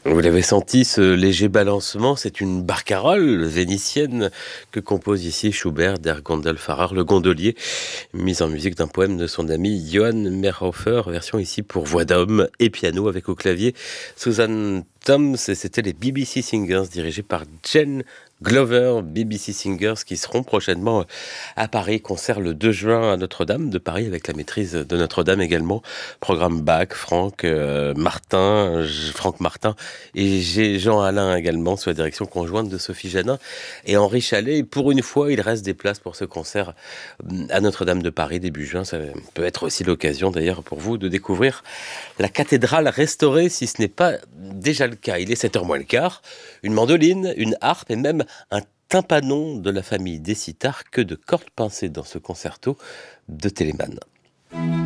Vous l'avez senti, ce léger balancement, c'est une barcarolle vénitienne que compose ici Schubert der Gondelfahrer, le gondolier, mise en musique d'un poème de son ami Johann Meyerhofer, version ici pour voix d'homme et piano avec au clavier Susan Toms, et c'était les BBC Singers dirigés par Jen Glover, BBC Singers qui seront prochainement à Paris, concert le 2 juin à Notre-Dame de Paris avec la maîtrise de Notre-Dame également, programme Bach, Franck Martin et j'ai Jean Alain également sous la direction conjointe de Sophie Janin et Henri Chalet. Pour une fois, il reste des places pour ce concert à Notre-Dame de Paris début juin. Ça peut être aussi l'occasion d'ailleurs pour vous de découvrir la cathédrale restaurée si ce n'est pas déjà le cas. Il est 7h moins le quart. Une mandoline, une harpe et même un tympanon de la famille des Sitar, que de cordes pincées dans ce concerto de Telemann.